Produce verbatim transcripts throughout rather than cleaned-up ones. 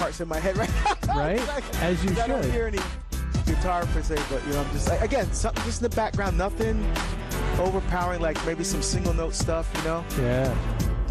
parts in my head right now. Right? Like, As you I should. don't hear any guitar per se, but you know, I'm just like, again, something just in the background, nothing overpowering, like maybe some single note stuff, you know? Yeah.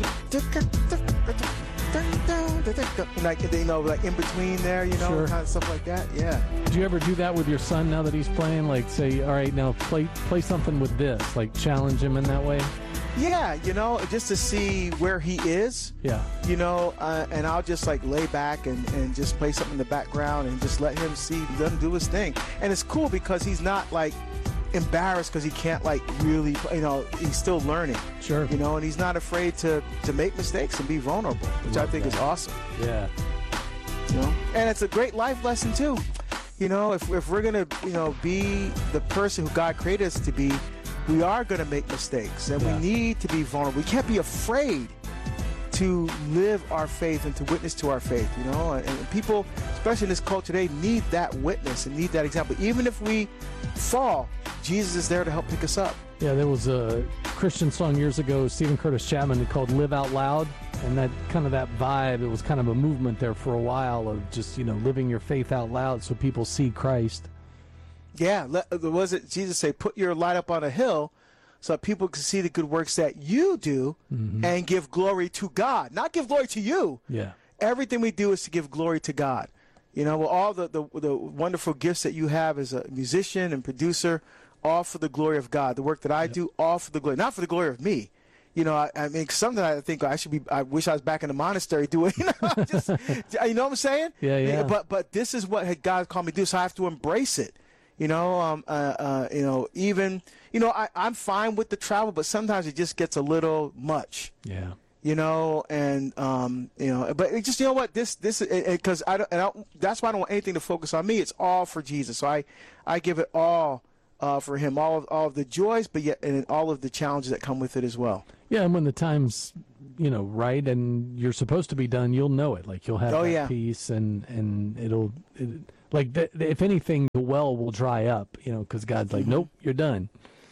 Like, you know, like in between there, you know, Sure. kind of stuff like that. Yeah. Do you ever do that with your son now that he's playing? Like, say, all right, now play play something with this. Like, challenge him in that way? Yeah, you know, just to see where he is. Yeah. You know, uh, and I'll just like lay back and, and just play something in the background and just let him see, let him do his thing. And it's cool because he's not like embarrassed because he can't like really, you know, he's still learning. Sure. You know, and he's not afraid to, to make mistakes and be vulnerable, which Love I think that. is awesome. Yeah. You know, and it's a great life lesson too. You know, if, if we're going to, you know, be the person who God created us to be, we are going to make mistakes, and Yeah. we need to be vulnerable. We can't be afraid to live our faith and to witness to our faith, you know, and, and people, especially in this culture today, need that witness and need that example. Even if we fall, Jesus is there to help pick us up. Yeah, there was a Christian song years ago, Stephen Curtis Chapman, called Live Out Loud. And that kind of that vibe, it was kind of a movement there for a while of just, you know, living your faith out loud so people see Christ. Yeah, let, was it Jesus say, put your light up on a hill so that people can see the good works that you do Mm-hmm. and give glory to God, not give glory to you. Yeah. Everything we do is to give glory to God. You know, well, all the, the, the wonderful gifts that you have as a musician and producer, all for the glory of God. The work that I Yep. do, all for the glory, not for the glory of me. You know, I, I mean, something I think I should be, I wish I was back in the monastery doing, you know, just, you know what I'm saying? Yeah, yeah. But, but this is what God called me to do, so I have to embrace it. You know, um, uh, uh, you know, even, you know, I, I'm fine with the travel, but sometimes it just gets a little much. Yeah. You know, and um, you know, but it just, you know what, this this because I don't, and I, that's why I don't want anything to focus on me. It's all for Jesus. So I, I give it all uh, for Him, all of all of the joys, but yet and all of the challenges that come with it as well. Yeah, and when the time's, you know, right and you're supposed to be done, you'll know it. Like, you'll have Oh, that yeah. peace, and, and it'll, it, like, the, the, if anything, the well will dry up, you know, because God's like, Mm-hmm. nope, you're done.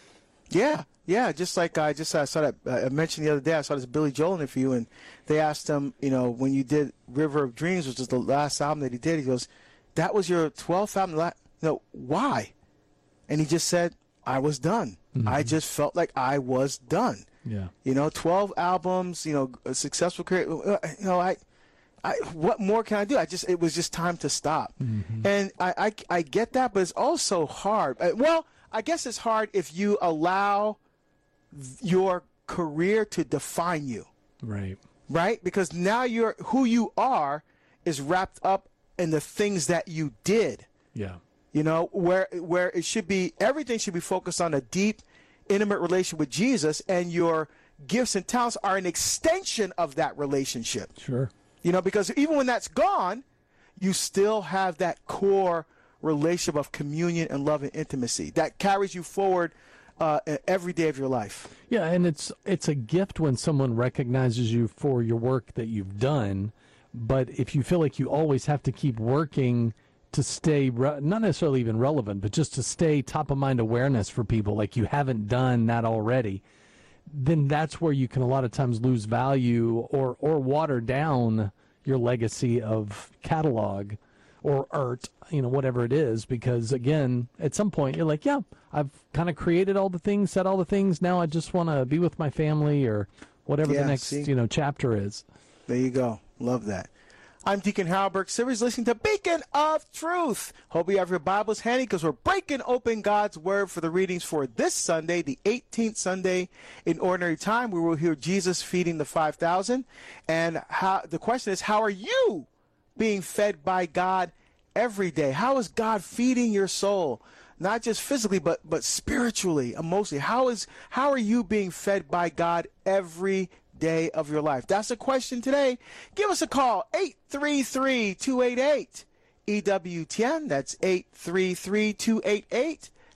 Yeah, yeah. Just like I just I saw that uh, I mentioned the other day, I saw this Billy Joel interview, and they asked him, you know, when you did River of Dreams, which is the last album that he did, he goes, "That was your twelfth album." La-? No, why? And he just said, "I was done. Mm-hmm. I just felt like I was done." Yeah. You know, twelve albums, you know, a successful career. You know, I, I, what more can I do? I just, it was just time to stop. Mm-hmm. And I, I, I get that, but it's also hard. Uh, Well, I guess it's hard if you allow th- your career to define you, Right. right? Because now you're, who you are is wrapped up in the things that you did. Yeah. You know, where where it should be, everything should be focused on a deep, intimate relationship with Jesus, and your gifts and talents are an extension of that relationship. Sure. You know, because even when that's gone, you still have that core relationship of communion and love and intimacy that carries you forward uh, every day of your life. Yeah, and it's it's a gift when someone recognizes you for your work that you've done, but if you feel like you always have to keep working to stay, re- not necessarily even relevant, but just to stay top of mind awareness for people, like you haven't done that already, then that's where you can a lot of times lose value or, or water down your legacy of catalog or art, you know, whatever it is, because again, at some point you're like, yeah, I've kind of created all the things, said all the things, now I just want to be with my family or whatever Yeah, the next, see? you know, chapter is. There you go. Love that. I'm Deacon Harold Burke Sivers, listening to Beacon of Truth. Hope you have your Bibles handy because we're breaking open God's Word for the readings for this Sunday, the eighteenth Sunday in Ordinary Time. We will hear Jesus feeding the five thousand. And how, the question is, how are you being fed by God every day? How is God feeding your soul? Not just physically, but but spiritually, emotionally. How is how are you being fed by God every day of your life? That's the question today. Give us a call, eight three three, two eight eight, E W T N. That's eight three three, two eight eight,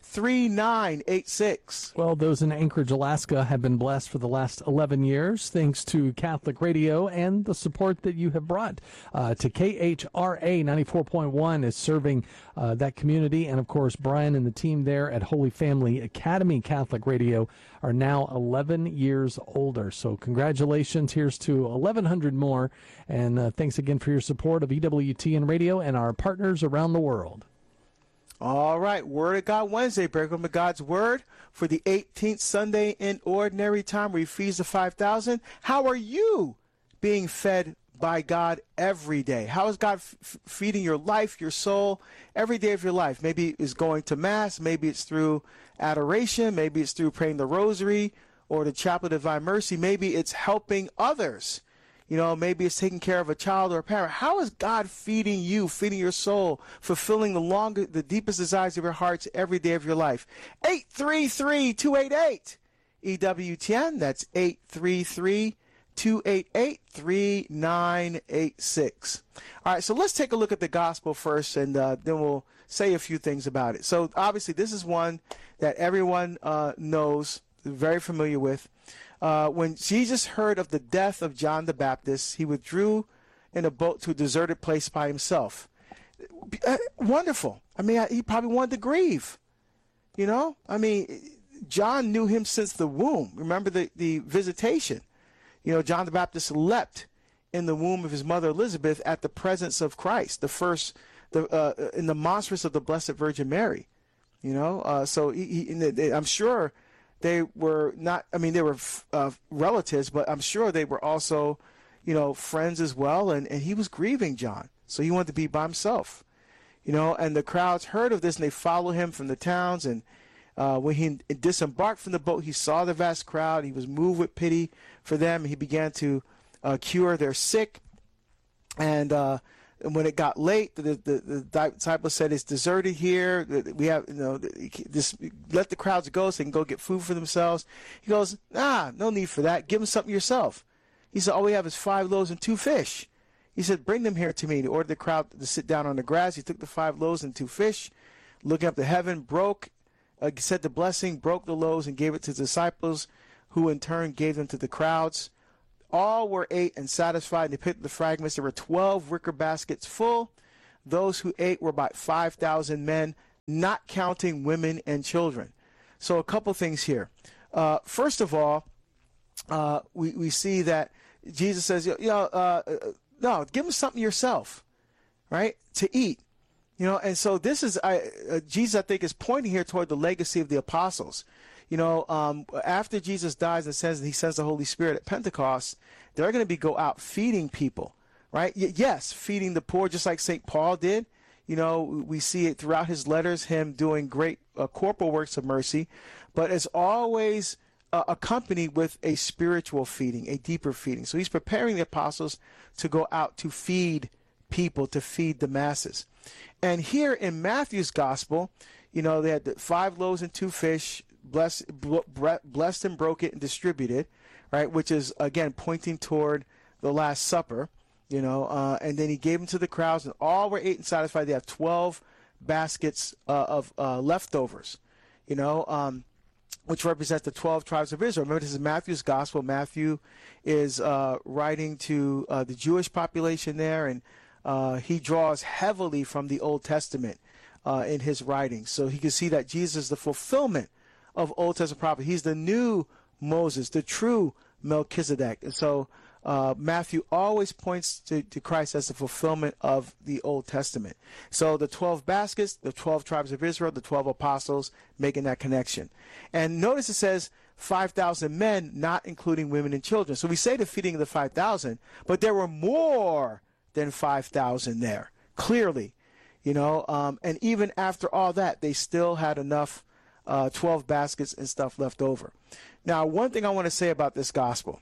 three nine eight six. Well, those in Anchorage, Alaska have been blessed for the last eleven years thanks to Catholic Radio and the support that you have brought uh, to K H R A ninety-four point one is serving uh, that community. And, of course, Brian and the team there at Holy Family Academy Catholic Radio are now eleven years older. So congratulations. Here's to eleven hundred more. And uh, thanks again for your support of E W T N Radio and our partners around the world. All right, Word of God Wednesday, break open God's Word for the eighteenth Sunday in Ordinary Time, where He feeds the five thousand. How are you being fed by God every day? How is God f- feeding your life, your soul, every day of your life? Maybe it's going to Mass, maybe it's through adoration, maybe it's through praying the Rosary or the Chaplet of Divine Mercy, maybe it's helping others. You know, maybe it's taking care of a child or a parent. How is God feeding you, feeding your soul, fulfilling the longer, the deepest desires of your hearts every day of your life? eight three three, two eight eight, E W T N. That's eight three three, two eight eight, three nine eight six. All right, so let's take a look at the gospel first, and uh, then we'll say a few things about it. So obviously this is one that everyone uh, knows, very familiar with. Uh, when Jesus heard of the death of John the Baptist, he withdrew in a boat to a deserted place by himself. Uh, wonderful. I mean, I, he probably wanted to grieve. You know, I mean, John knew him since the womb. Remember the, the visitation. You know, John the Baptist leapt in the womb of his mother Elizabeth at the presence of Christ, the first, the uh, in the monstrance of the Blessed Virgin Mary. You know, uh, so he, he, they, I'm sure they were not, I mean, they were uh, relatives, but I'm sure they were also, you know, friends as well. And, and he was grieving John. So he wanted to be by himself, you know, and the crowds heard of this and they followed him from the towns. And uh, when he disembarked from the boat, he saw the vast crowd. He was moved with pity for them. He began to uh, cure their sick. And, uh, And when it got late, the, the, the disciples said, "It's deserted here. We have, you know, this. Let the crowds go so they can go get food for themselves." He goes, "Nah, no need for that. Give them something yourself." He said, "All we have is five loaves and two fish." He said, "Bring them here to me." He ordered the crowd to sit down on the grass. He took the five loaves and two fish, looking up to heaven, broke, uh, said the blessing, broke the loaves, and gave it to the disciples, who in turn gave them to the crowds. All were ate and satisfied, and they picked the fragments. There were twelve wicker baskets full. Those who ate were about five thousand men, not counting women and children. So a couple things here. Uh, first of all, uh, we, we see that Jesus says, you know, uh, no, give them something yourself, right, to eat. You know, and so this is, I, uh, Jesus, I think, is pointing here toward the legacy of the apostles. You know, um, after Jesus dies and says that he sends the Holy Spirit at Pentecost, they're going to be go out feeding people, right? Y- yes, feeding the poor, just like Saint Paul did. You know, we see it throughout his letters, him doing great uh, corporal works of mercy, but it's always uh, accompanied with a spiritual feeding, a deeper feeding. So he's preparing the apostles to go out to feed people, to feed the masses. And here in Matthew's gospel, you know, they had the five loaves and two fish, blessed, blessed and broke it and distributed, right, which is, again, pointing toward the Last Supper, you know, uh, and then he gave them to the crowds, and all were ate and satisfied. They have twelve baskets uh, of uh, leftovers, you know, um, which represents the twelve tribes of Israel. Remember, this is Matthew's gospel. Matthew is uh, writing to uh, the Jewish population there, and uh, he draws heavily from the Old Testament uh, in his writings. So he can see that Jesus is the fulfillment of Old Testament prophecy. He's the new Moses, the true Melchizedek. And so uh, Matthew always points to, to Christ as the fulfillment of the Old Testament. So the twelve baskets, the twelve tribes of Israel, the twelve apostles, making that connection. And notice it says five thousand men, not including women and children. So we say the feeding of the five thousand, but there were more than five thousand there, clearly. You know, um, and even after all that, they still had enough Uh, twelve baskets and stuff left over. Now, one thing I want to say about this gospel,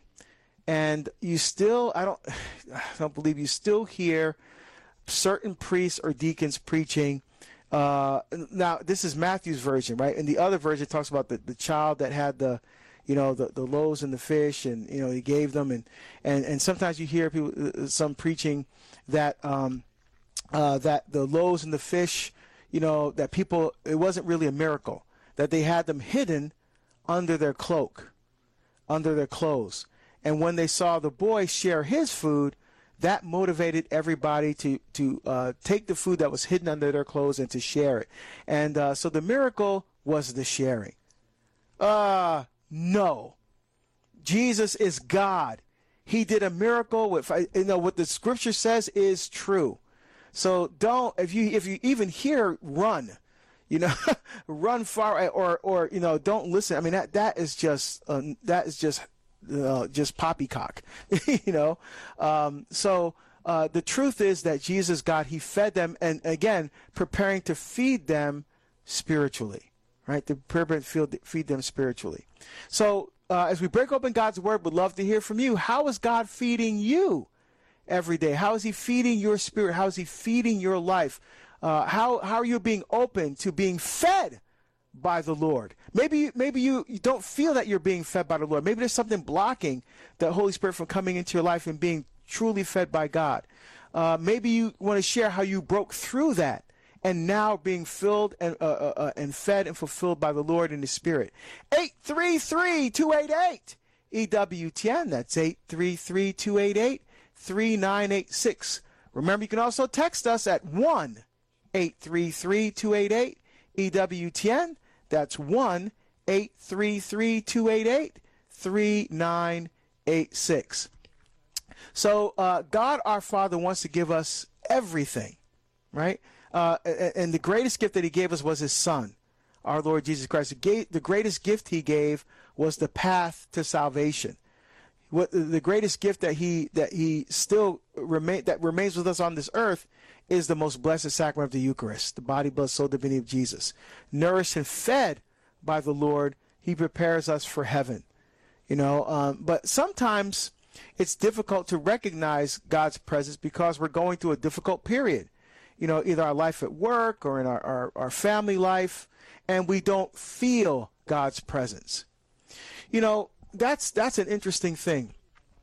and you still, I don't, I don't believe you still hear certain priests or deacons preaching. Uh, now, this is Matthew's version, right? And the other version talks about the, the child that had the, you know, the, the loaves and the fish, and, you know, he gave them. And, and, and sometimes you hear people, some preaching that, um, uh, that the loaves and the fish, you know, that people, it wasn't really a miracle. that they had them hidden under their cloak, under their clothes. And when they saw the boy share his food, that motivated everybody to to uh, take the food that was hidden under their clothes and to share it. And uh, so the miracle was the sharing. Uh, no. Jesus is God. He did a miracle. With, you know, what the scripture says is true. So don't, if you if you even hear run, you know, run far, or or you know, don't listen. I mean, that that is just uh, that is just uh, just poppycock, you know. Um, so uh, the truth is that Jesus, God, he fed them, and again, preparing to feed them spiritually, right? To prepare to feed them spiritually. So uh, as we break open God's word, we'd love to hear from you. How is God feeding you every day? How is he feeding your spirit? How is he feeding your life? Uh, how how are you being open to being fed by the Lord? Maybe maybe you, you don't feel that you're being fed by the Lord. Maybe there's something blocking the Holy Spirit from coming into your life and being truly fed by God. Uh, maybe you want to share how you broke through that and now being filled and uh, uh, uh, and fed and fulfilled by the Lord in the Spirit. eight three three, two eight eight, E W T N. That's eight three three, two eight eight, three nine eight six. Remember, you can also text us at one eight three three, two eight eight, E W T N. That's one eight three three, two eight eight, three nine eight six. So uh, God our Father wants to give us everything, right? Uh, and the greatest gift that he gave us was his Son, our Lord Jesus Christ. The greatest gift he gave was the path to salvation. What the greatest gift that he that he still remain that remains with us on this earth is the most blessed sacrament of the Eucharist, the body, blood, soul, divinity of Jesus. Nourished and fed by the Lord, he prepares us for heaven. You know, um, but sometimes it's difficult to recognize God's presence because we're going through a difficult period. You know, either our life at work or in our, our, our family life, and we don't feel God's presence. You know, that's that's an interesting thing,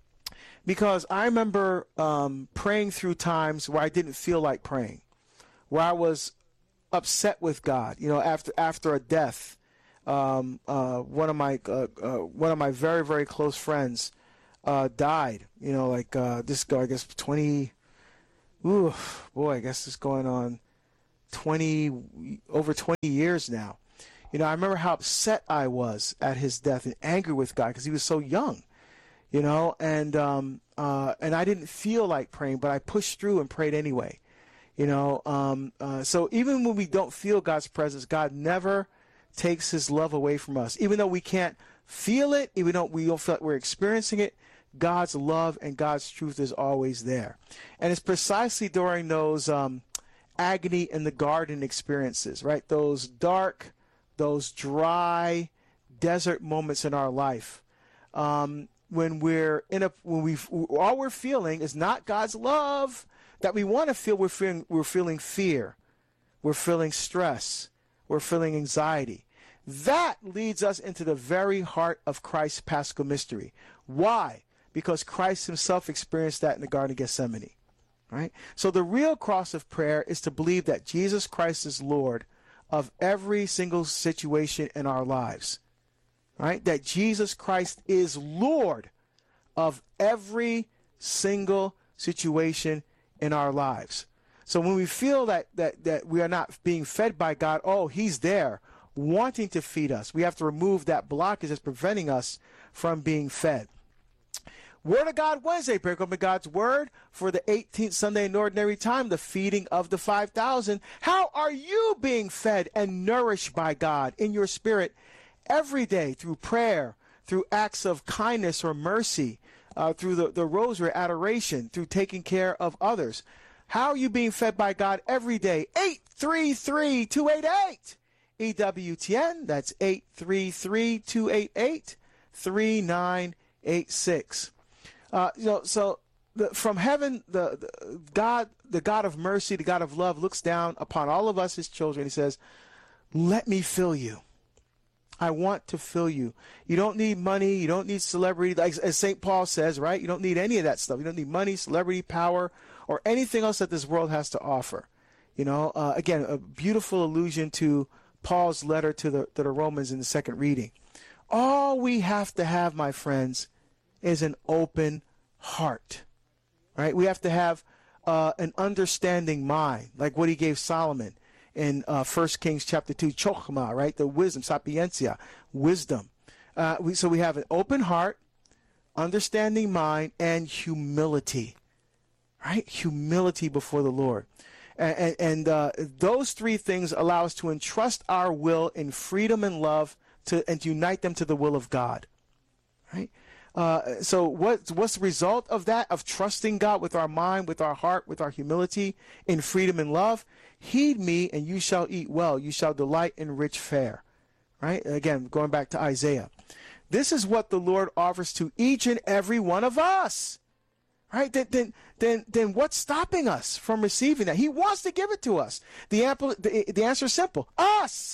because I remember um, praying through times where I didn't feel like praying, where I was upset with God. You know, after after a death, um, uh, one of my uh, uh, one of my very very close friends uh, died. You know, like uh, this guy, I guess twenty. Ooh, boy, I guess it's going on twenty over twenty years now. You know, I remember how upset I was at his death and angry with God because he was so young. You know, and um, uh, and I didn't feel like praying, but I pushed through and prayed anyway. You know, um, uh, so even when we don't feel God's presence, God never takes his love away from us. Even though we can't feel it, even though we don't feel like we're experiencing it, God's love and God's truth is always there. And it's precisely during those um, agony in the garden experiences, right? Those dark, those dry, desert moments in our life. Um, when we're in a, when we, all we're feeling is not God's love that we want to feel. We're feeling, we're feeling fear. We're feeling stress. We're feeling anxiety. That leads us into the very heart of Christ's Paschal mystery. Why? Because Christ himself experienced that in the Garden of Gethsemane, right? So the real cross of prayer is to believe that Jesus Christ is Lord of every single situation in our lives, right? That Jesus Christ is Lord of every single situation in our lives. So when we feel that that that we are not being fed by God, oh, he's there wanting to feed us. We have to remove that blockage that's preventing us from being fed. Word of God Wednesday, break open God's word for the eighteenth Sunday in Ordinary Time, the feeding of the five thousand. How are you being fed and nourished by God in your spirit every day through prayer, through acts of kindness or mercy, uh, through the, the rosary, adoration, through taking care of others? How are you being fed by God every day? eight three three, two eight eight, E W T N. That's eight three three, two eight eight, three nine eight six. Uh, you know, so the, from heaven, the, the God, the God of mercy, the God of love, looks down upon all of us, his children. He says, "Let me fill you. I want to fill you. You don't need money. You don't need celebrity, like as Saint Paul says, right? You don't need any of that stuff. You don't need money, celebrity, power, or anything else that this world has to offer. You know, uh, again, a beautiful allusion to Paul's letter to the to the Romans in the second reading. All we have to have, my friends, is an open heart, right? We have to have uh, an understanding mind, like what he gave Solomon in uh, First Kings chapter two, chokhmah, right? The wisdom, sapiencia, wisdom. Uh, we, so we have an open heart, understanding mind, and humility, right? Humility before the Lord. And, and uh, those three things allow us to entrust our will in freedom and love to, and to unite them to the will of God, right? Uh, so what, what's the result of that, of trusting God with our mind, with our heart, with our humility, in freedom and love? Heed me, and you shall eat well. You shall delight in rich fare, right? Again, going back to Isaiah. This is what the Lord offers to each and every one of us, right? Then, then, then, then what's stopping us from receiving that? He wants to give it to us. The, ample, the, the answer is simple. Us.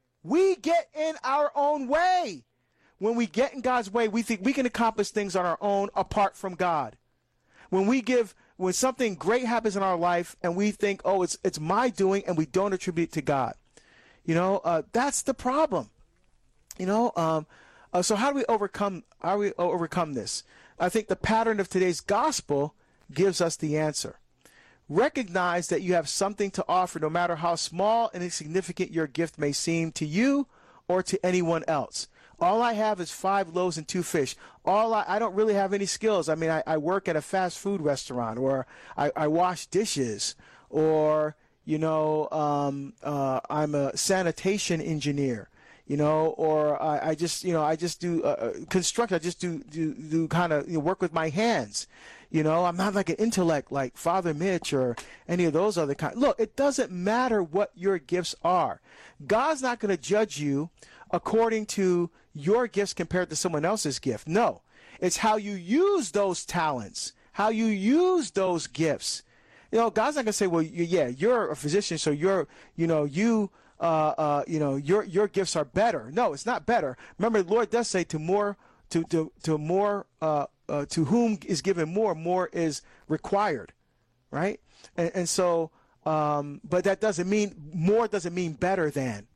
We get in our own way. When we get in God's way, we think we can accomplish things on our own apart from God. When we give, when something great happens in our life and we think, oh, it's it's my doing, and we don't attribute it to God. You know, uh, that's the problem. You know, um, uh, so how do we overcome, how do we overcome this? I think the pattern of today's gospel gives us the answer. Recognize that you have something to offer, no matter how small and insignificant your gift may seem to you or to anyone else. All I have is five loaves and two fish. All I, I don't really have any skills. I mean, I, I work at a fast food restaurant, or I, I wash dishes, or, you know, um, uh, I'm a sanitation engineer, you know, or I, I just, you know, I just do uh, construct. I just do, do, do kind of, you know, work with my hands. You know, I'm not like an intellect like Father Mitch or any of those other kind. Look, it doesn't matter what your gifts are. God's not going to judge you according to your gifts compared to someone else's gift. No, it's how you use those talents, how you use those gifts. You know, God's not going to say, well, yeah, you're a physician, so you're, you know, you, uh, uh, you know, your your gifts are better. No, it's not better. Remember, the Lord does say to more, to to to more, uh, uh, to whom is given more, more is required, right? And, and so, um, but that doesn't mean more doesn't mean better than.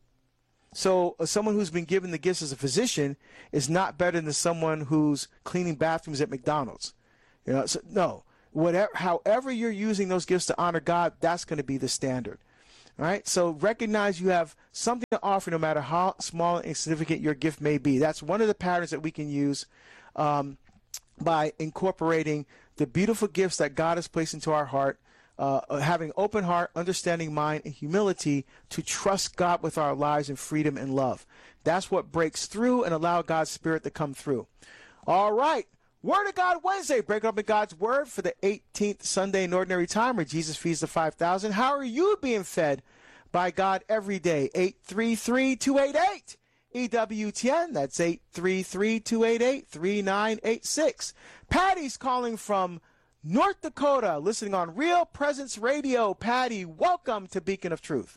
So uh, someone who's been given the gifts as a physician is not better than someone who's cleaning bathrooms at McDonald's. You know, so, no. Whatever, however you're using those gifts to honor God, that's going to be the standard. All right? So recognize you have something to offer, no matter how small and insignificant your gift may be. That's one of the patterns that we can use um, by incorporating the beautiful gifts that God has placed into our heart, uh, having open heart, understanding mind, and humility to trust God with our lives in freedom and love. That's what breaks through and allow God's Spirit to come through. All right. Word of God Wednesday, breaking up in God's Word for the eighteenth Sunday in Ordinary Time, where Jesus feeds the five thousand. How are you being fed by God every day? eight three three, two eight eight, E W T N. That's eight three three, two eight eight, three nine eight six. Patty's calling from North Dakota, listening on Real Presence Radio. Patty, welcome to Beacon of Truth.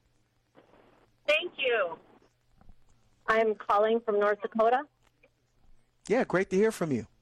Thank you. I'm calling from North Dakota. Yeah, great to hear from you.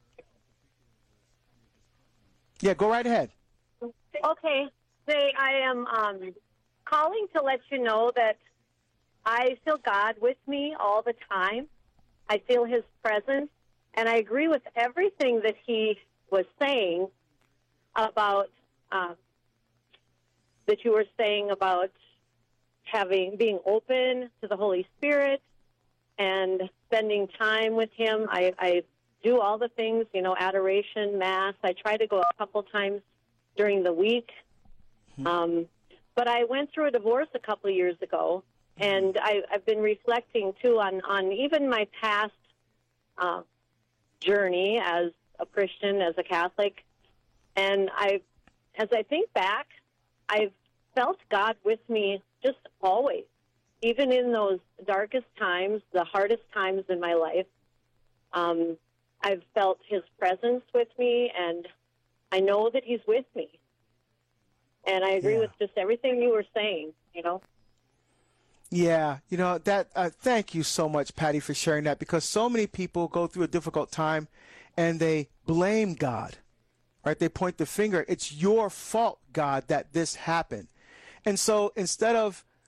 Yeah, go right ahead. Okay. Say, I am um, calling to let you know that I feel God with me all the time. I feel His presence, and I agree with everything that He was saying about, uh, that you were saying about having, being open to the Holy Spirit and spending time with Him. I, I do all the things, you know, adoration, Mass. I try to go a couple times during the week. Mm-hmm. Um, but I went through a divorce a couple of years ago, and I, I've been reflecting, too, on, on even my past uh, journey as a Christian, as a Catholic. And I, as I think back, I've felt God with me just always, even in those darkest times, the hardest times in my life. Um, I've felt His presence with me, and I know that He's with me. And I agree yeah. with just everything you were saying, you know. Yeah, you know, that. Uh, thank you so much, Patty, for sharing that, because so many people go through a difficult time and they blame God, right? They point the finger. It's your fault, God, that this happened. And so instead of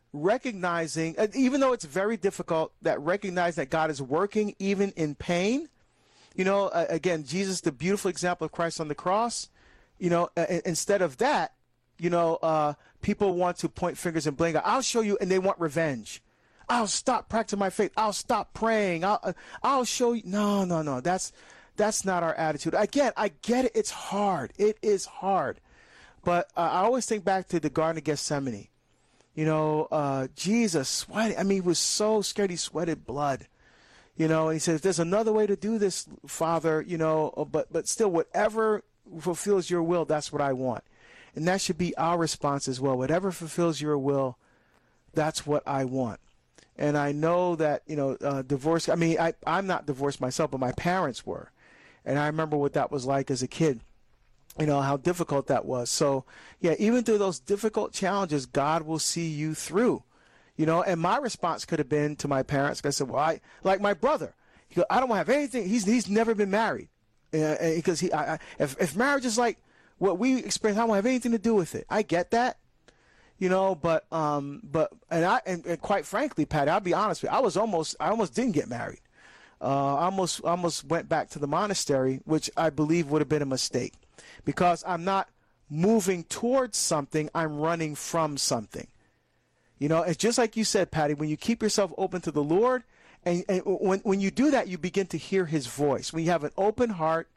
recognizing, even though it's very difficult, that recognize that God is working even in pain. You know, uh, again, Jesus, the beautiful example of Christ on the cross, you know, uh, instead of that, you know, uh, people want to point fingers and blame God. I'll show you, and they want revenge. I'll stop practicing my faith. I'll stop praying. I'll, uh, I'll show you. No, no, no. That's, that's not our attitude. Again, I get it. It's hard. It is hard. But uh, I always think back to the Garden of Gethsemane. You know, uh, Jesus sweated. I mean, he was so scared he sweated blood. You know, and he says, there's another way to do this, Father, you know, but but still, whatever fulfills your will, that's what I want. And that should be our response as well. Whatever fulfills your will, that's what I want. And I know that, you know, uh, divorce, I mean, I, I'm not divorced myself, but my parents were. And I remember what that was like as a kid, you know, how difficult that was. So, yeah, even through those difficult challenges, God will see you through. You know, and my response could have been to my parents. I said, well, I, like my brother, he goes, I don't have anything. He's he's never been married. Uh, because he, I, I, if, if marriage is like what we experience, I don't have anything to do with it. I get that, you know, but, um, but, and I, and, and quite frankly, Patty, I'll be honest with you, I was almost, I almost didn't get married. Uh, I almost, almost went back to the monastery, which I believe would have been a mistake because I'm not moving towards something. I'm running from something. You know, it's just like you said, Patty, when you keep yourself open to the Lord, and, and when, when you do that, you begin to hear his voice. When you have an open heart,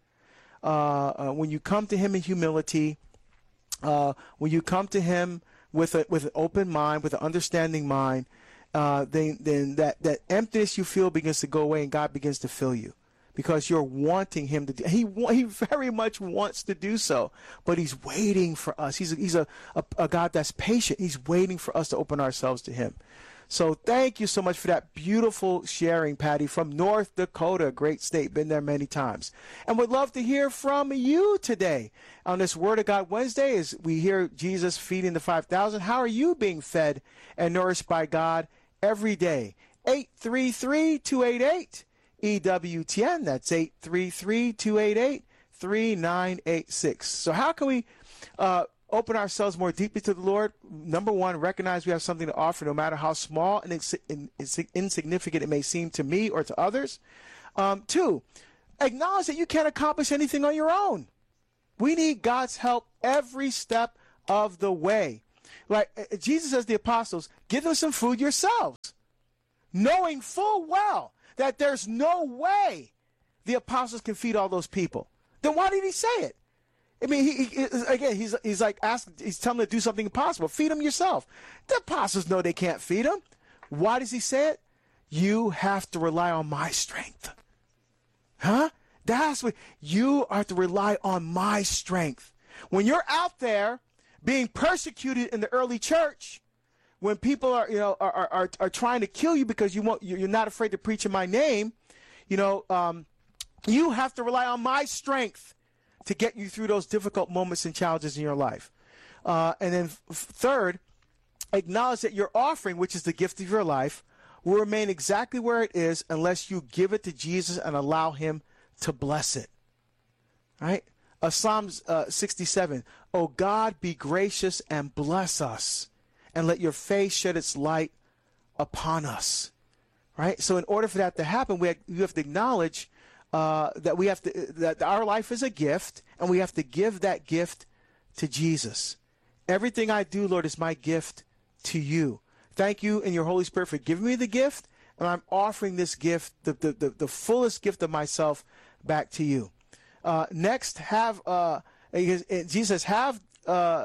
uh, uh, when you come to him in humility, uh, when you come to him with a, with an open mind, with an understanding mind, uh, then, then that, that emptiness you feel begins to go away and God begins to fill you. Because you're wanting him to do. He he very much wants to do so, but he's waiting for us. He's a, he's a, a, a God that's patient. He's waiting for us to open ourselves to him. So thank you so much for that beautiful sharing, Patty, from North Dakota, great state, been there many times. And would love to hear from you today on this Word of God Wednesday as we hear Jesus feeding the five thousand. How are you being fed and nourished by God every day? eight three three, two eight eight E W T N. That's eight three three, two eight eight, three nine eight six. So how can we uh, open ourselves more deeply to the Lord? Number one, recognize we have something to offer no matter how small and ins- ins- insignificant it may seem to me or to others. Um, two, acknowledge that you can't accomplish anything on your own. We need God's help every step of the way. Like Jesus says to the apostles, give them some food yourselves, knowing full well that there's no way the apostles can feed all those people. Then why did he say it? I mean, he, he again, he's he's like asking, he's telling them to do something impossible. Feed them yourself. The apostles know they can't feed them. Why does he say it? You have to rely on my strength. Huh? That's what you are to rely on my strength. When you're out there being persecuted in the early church, when people are, you know, are, are, are trying to kill you because you want, you're not afraid to preach in my name, you know, um, you have to rely on my strength to get you through those difficult moments and challenges in your life. Uh, and then f- third, acknowledge that your offering, which is the gift of your life, will remain exactly where it is unless you give it to Jesus and allow him to bless it. Right? Uh, Psalms uh, sixty-seven, oh God, be gracious and bless us, and let your face shed its light upon us, right? So in order for that to happen, we have, you have to acknowledge uh, that we have to that our life is a gift, and we have to give that gift to Jesus. Everything I do, Lord, is my gift to you. Thank you and your Holy Spirit for giving me the gift, and I'm offering this gift, the the, the, the fullest gift of myself, back to you. Uh, next, have uh, Jesus have. Uh,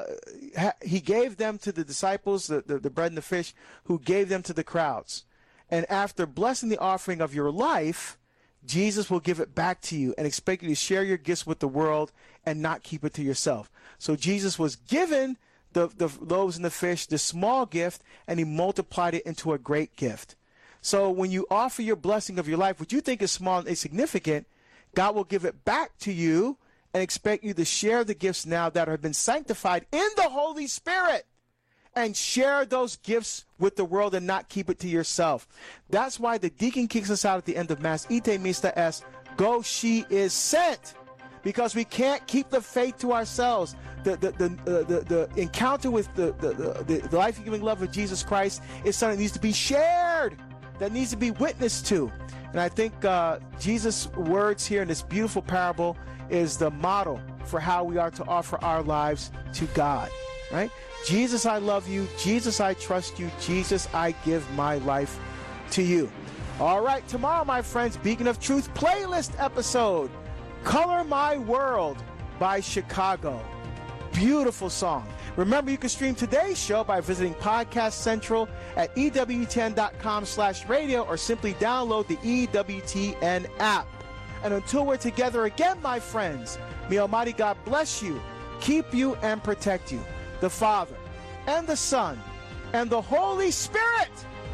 he gave them to the disciples, the, the, the bread and the fish, who gave them to the crowds. And after blessing the offering of your life, Jesus will give it back to you and expect you to share your gifts with the world and not keep it to yourself. So Jesus was given the, the loaves and the fish, the small gift, and he multiplied it into a great gift. So when you offer your blessing of your life, what you think is small and insignificant, God will give it back to you and expect you to share the gifts now that have been sanctified in the Holy Spirit and share those gifts with the world and not keep it to yourself. That's why the deacon kicks us out at the end of Mass. Ite mista es, go, she is sent. because we can't keep the faith to ourselves. The the the uh, the, the encounter with the the, the the life-giving love of Jesus Christ is something that needs to be shared, that needs to be witnessed to. And I think uh, Jesus' words here in this beautiful parable is the model for how we are to offer our lives to God, right? Jesus, I love you. Jesus, I trust you. Jesus, I give my life to you. All right, tomorrow, my friends, Beacon of Truth playlist episode, Color My World by Chicago. Beautiful song. Remember, you can stream today's show by visiting Podcast Central at E W T N dot com slash radio or simply download the E W T N app. And until we're together again, my friends, may Almighty God bless you, keep you, and protect you. The Father, and the Son, and the Holy Spirit.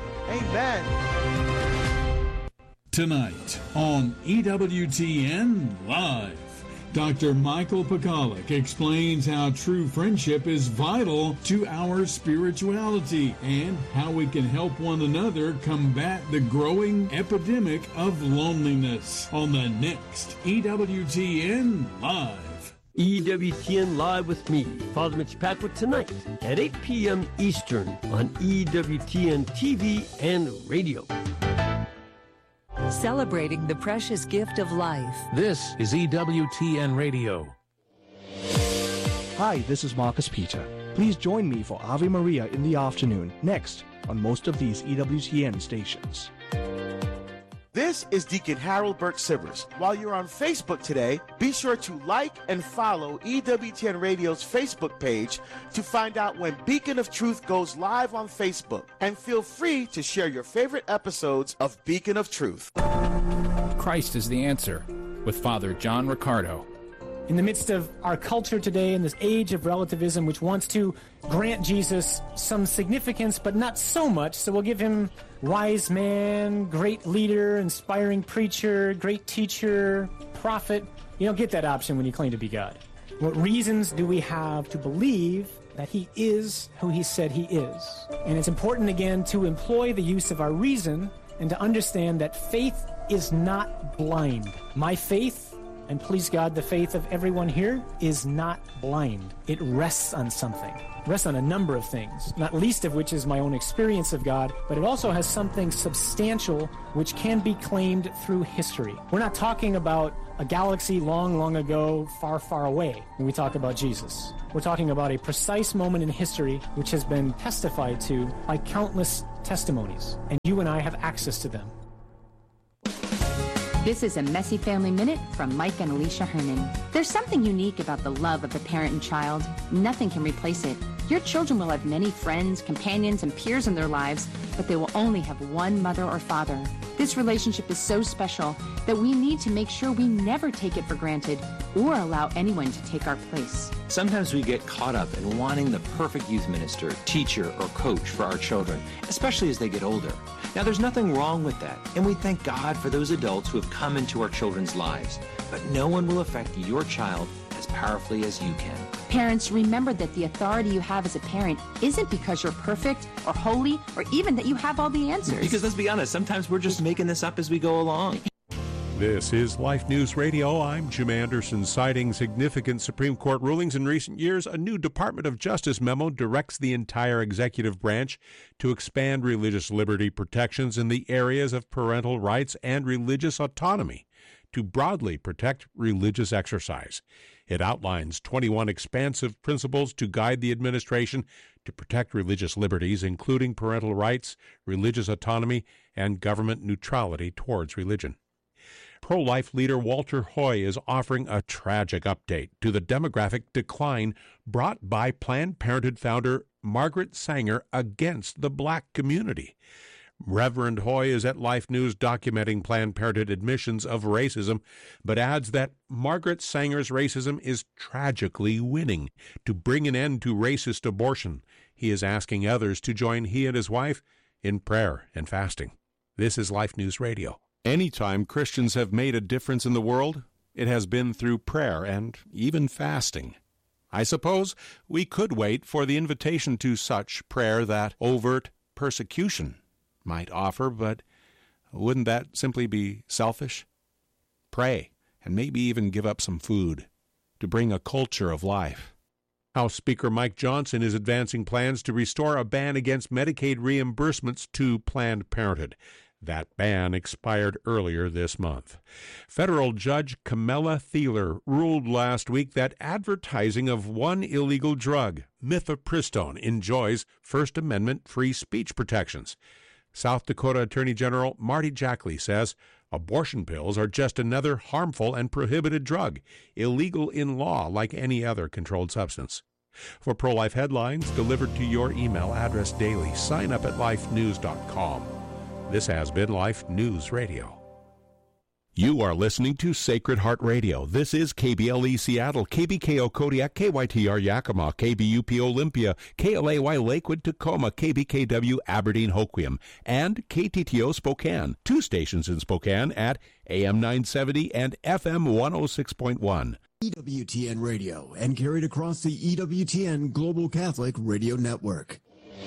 Amen. Tonight on E W T N Live, Doctor Michael Pekalik explains how true friendship is vital to our spirituality and how we can help one another combat the growing epidemic of loneliness on the next E W T N Live. E W T N Live with me, Father Mitch Packwood, tonight at eight p.m. Eastern on E W T N T V and radio. Celebrating the precious gift of life. This is E W T N Radio. Hi, this is Marcus Peter. Please join me for Ave Maria in the afternoon, next on most of these E W T N stations. This is Deacon Harold Burke Sivers. While you're on Facebook today, be sure to like and follow E W T N Radio's Facebook page to find out when Beacon of Truth goes live on Facebook. And feel free to share your favorite episodes of Beacon of Truth. Christ is the answer, with Father John Riccardo. In the midst of our culture today, in this age of relativism, which wants to grant Jesus some significance, but not so much, so we'll give him wise man, great leader, inspiring preacher, great teacher, prophet. You don't get that option when you claim to be God. What reasons do we have to believe that he is who he said he is? And it's important, again, to employ the use of our reason and to understand that faith is not blind. My faith, and please God, the faith of everyone here, is not blind. It rests on something. It rests on a number of things, not least of which is my own experience of God, but it also has something substantial which can be claimed through history. We're not talking about a galaxy long, long ago, far, far away when we talk about Jesus. We're talking about a precise moment in history which has been testified to by countless testimonies, and you and I have access to them. This is a Messy Family Minute from Mike and Alicia Herman. There's something unique about the love of a parent and child. Nothing can replace it. Your children will have many friends, companions, and peers in their lives, but they will only have one mother or father. This relationship is so special that we need to make sure we never take it for granted or allow anyone to take our place. Sometimes we get caught up in wanting the perfect youth minister, teacher, or coach for our children, especially as they get older. Now, there's nothing wrong with that, and we thank God for those adults who have come into our children's lives. But no one will affect your child as powerfully as you can. Parents, remember that the authority you have as a parent isn't because you're perfect or holy or even that you have all the answers. Because let's be honest, sometimes we're just making this up as we go along. This is Life News Radio. I'm Jim Anderson. Citing significant Supreme Court rulings in recent years, a new Department of Justice memo directs the entire executive branch to expand religious liberty protections in the areas of parental rights and religious autonomy to broadly protect religious exercise. It outlines twenty-one expansive principles to guide the administration to protect religious liberties, including parental rights, religious autonomy, and government neutrality towards religion. Pro-life leader Walter Hoy is offering a tragic update to the demographic decline brought by Planned Parenthood founder Margaret Sanger against the black community. Reverend Hoy is at Life News documenting Planned Parenthood admissions of racism, but adds that Margaret Sanger's racism is tragically winning. To bring an end to racist abortion, he is asking others to join he and his wife in prayer and fasting. This is Life News Radio. Anytime Christians have made a difference in the world, it has been through prayer and even fasting. I suppose we could wait for the invitation to such prayer that overt persecution might offer, but wouldn't that simply be selfish? Pray and maybe even give up some food to bring a culture of life. House Speaker Mike Johnson is advancing plans to restore a ban against Medicaid reimbursements to Planned Parenthood. That ban expired earlier this month. Federal Judge Camilla Thieler ruled last week that advertising of one illegal drug, mifepristone, enjoys First Amendment free speech protections. South Dakota Attorney General Marty Jackley says abortion pills are just another harmful and prohibited drug, illegal in law like any other controlled substance. For pro-life headlines delivered to your email address daily, sign up at life news dot com. This has been Life News Radio. You are listening to Sacred Heart Radio. This is K B L E Seattle, K B K O Kodiak, K Y T R Yakima, K B U P Olympia, K L A Y Lakewood, Tacoma, K B K W Aberdeen Hoquiam, and K T T O Spokane. Two stations in Spokane at A M nine seventy and F M one oh six point one. E W T N Radio and carried across the E W T N Global Catholic Radio Network.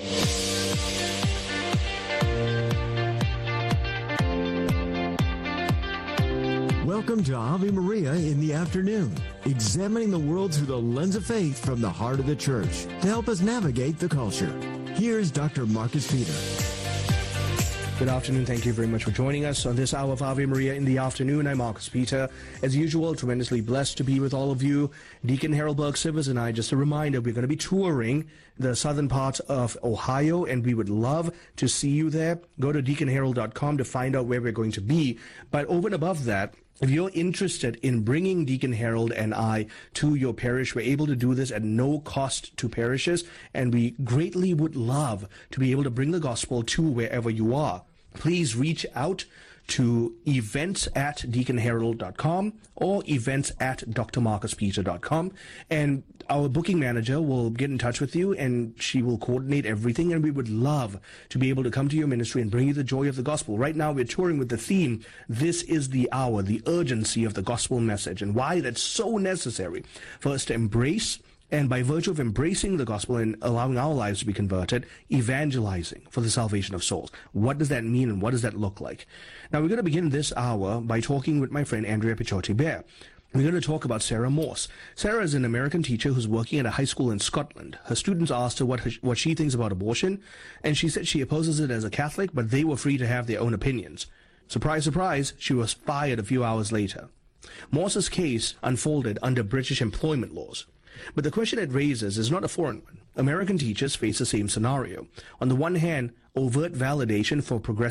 Welcome to Ave Maria in the afternoon, examining the world through the lens of faith from the heart of the church to help us navigate the culture. Here's Doctor Marcus Peter. Good afternoon. Thank you very much for joining us on this hour of Ave Maria in the afternoon. I'm Marcus Peter. As usual, tremendously blessed to be with all of you. Deacon Harold Burke-Sivers and I, just a reminder, we're going to be touring the southern part of Ohio, and we would love to see you there. Go to deacon harold dot com to find out where we're going to be. But over and above that, if you're interested in bringing Deacon Harold and I to your parish, we're able to do this at no cost to parishes, and we greatly would love to be able to bring the gospel to wherever you are. Please reach out to events at deacon harold dot com or events at d r marcus peter dot com, and our booking manager will get in touch with you, and she will coordinate everything, and we would love to be able to come to your ministry and bring you the joy of the gospel. Right now we're touring with the theme, This is the Hour, the urgency of the gospel message, and why that's so necessary for us to embrace. And by virtue of embracing the gospel and allowing our lives to be converted, evangelizing for the salvation of souls. What does that mean and what does that look like? Now, we're going to begin this hour by talking with my friend Andrea Pichotti-Bear. We're going to talk about Sarah Morse. Sarah is an American teacher who's working at a high school in Scotland. Her students asked her what, her, what she thinks about abortion, and she said she opposes it as a Catholic, but they were free to have their own opinions. Surprise, surprise, she was fired a few hours later. Morse's case unfolded under British employment laws. But the question it raises is not a foreign one. American teachers face the same scenario. On the one hand, overt validation for progressive